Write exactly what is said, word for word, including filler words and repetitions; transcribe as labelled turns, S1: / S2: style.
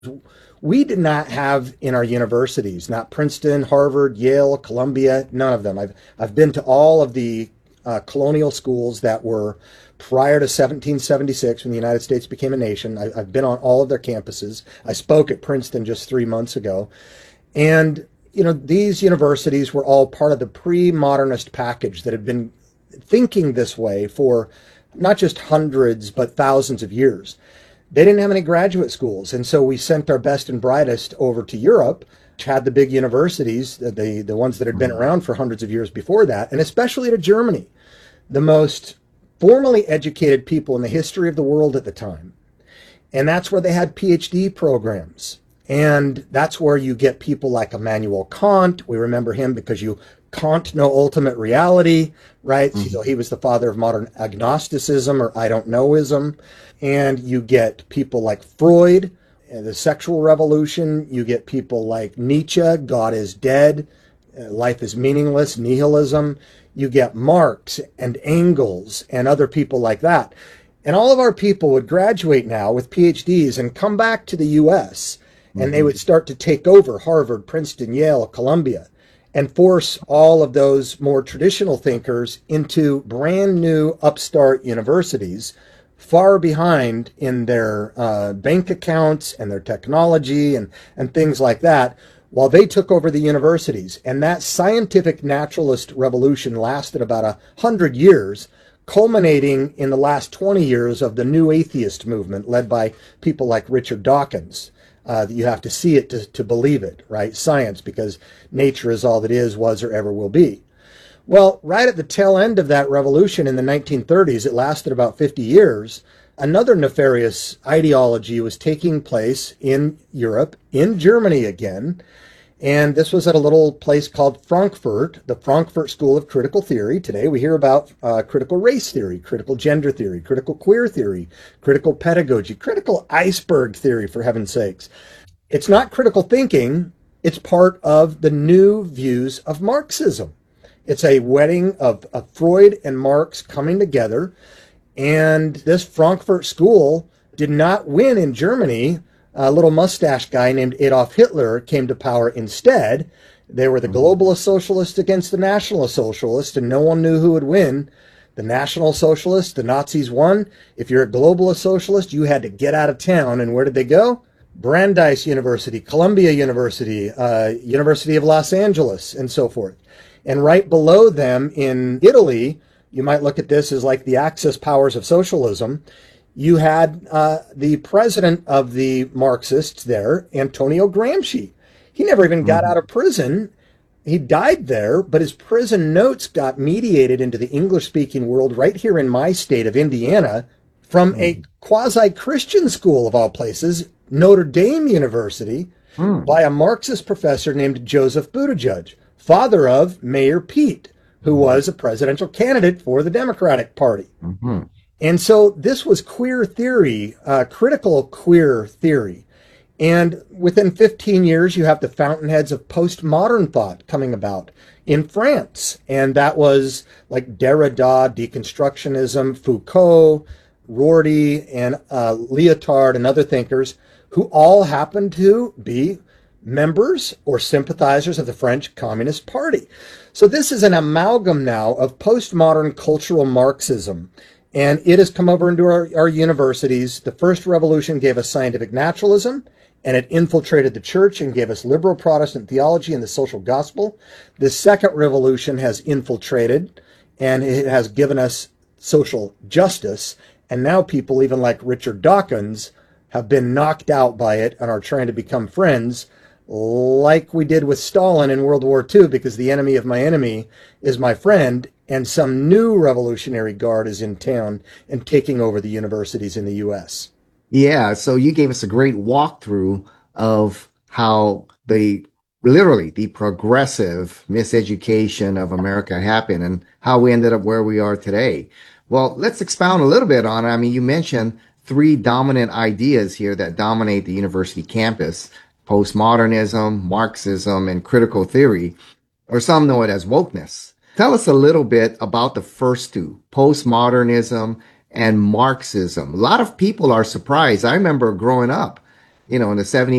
S1: We did not have in our universities, not Princeton, Harvard, Yale, Columbia, none of them. I've I've been to all of the uh, colonial schools that were prior to seventeen seventy-six when the United States became a nation. I, I've been on all of their campuses. I spoke at Princeton just three months ago, and you know these universities were all part of the pre-modernist package that had been thinking this way for not just hundreds but thousands of years. They didn't have any graduate schools, and so we sent our best and brightest over to Europe, which had the big universities, the the ones that had been around for hundreds of years before that, and especially to Germany, the most formally educated people in the history of the world at the time. And that's where they had PhD programs. And that's where you get people like Immanuel Kant. We remember him because you Kant no ultimate reality, right? Mm-hmm. So he was the father of modern agnosticism or I don't knowism. And you get people like Freud, the sexual revolution. You get people like Nietzsche, God is dead, life is meaningless, nihilism. You get Marx and Engels and other people like that. And all of our people would graduate now with PhDs and come back to the U S and mm-hmm. they would start to take over Harvard, Princeton, Yale, Columbia, and force all of those more traditional thinkers into brand new upstart universities, far behind in their uh, bank accounts and their technology and, and things like that, while they took over the universities. And that scientific naturalist revolution lasted about a hundred years, culminating in the last twenty years of the new atheist movement led by people like Richard Dawkins. Uh, you have to see it to, to believe it, right? Science, because nature is all that is, was, or ever will be. Well, right at the tail end of that revolution in the nineteen thirties, it lasted about fifty years, another nefarious ideology was taking place in Europe, in Germany again, and this was at a little place called Frankfurt, the Frankfurt School of Critical Theory. Today we hear about uh, critical race theory, critical gender theory, critical queer theory, critical pedagogy, critical iceberg theory, for heaven's sakes. It's not critical thinking, it's part of the new views of Marxism. It's a wedding of, of Freud and Marx coming together, and this Frankfurt School did not win in Germany. A little mustache guy named Adolf Hitler came to power instead. They were the globalist socialists against the nationalist socialists, and no one knew who would win. The National Socialists, the Nazis won. If you're a globalist socialist, you had to get out of town. And where did they go? Brandeis University, Columbia University, uh, University of Los Angeles, and so forth. And right below them in Italy, you might look at this as like the Axis powers of socialism. You had uh, the president of the Marxists there, Antonio Gramsci. He never even got out of prison. He died there, but his prison notes got mediated into the English-speaking world right here in my state of Indiana from a quasi-Christian school of all places, Notre Dame University, mm. by a Marxist professor named Joseph Buttigieg, father of Mayor Pete, who was a presidential candidate for the Democratic Party. Mm-hmm. And so this was queer theory, uh, critical queer theory. And within fifteen years, you have the fountainheads of postmodern thought coming about in France. And that was like Derrida, deconstructionism, Foucault, Rorty, and uh, Lyotard, and other thinkers who all happened to be members or sympathizers of the French Communist Party. So this is an amalgam now of postmodern cultural Marxism. And it has come over into our, our universities. The first revolution gave us scientific naturalism, and it infiltrated the church and gave us liberal Protestant theology and the social gospel. The second revolution has infiltrated, and it has given us social justice. And now people, even like Richard Dawkins, have been knocked out by it and are trying to become friends, like we did with Stalin in World War Two, because the enemy of my enemy is my friend. And some new Revolutionary Guard is in town and taking over the universities in the U S.
S2: Yeah, so you gave us a great walkthrough of how the literally the progressive miseducation of America happened and how we ended up where we are today. Well, let's expound a little bit on it. I mean, you mentioned three dominant ideas here that dominate the university campus: postmodernism, Marxism, and critical theory, or some know it as wokeness. Tell us a little bit about the first two, postmodernism and Marxism. A lot of people are surprised. I remember growing up, you know, in the seventies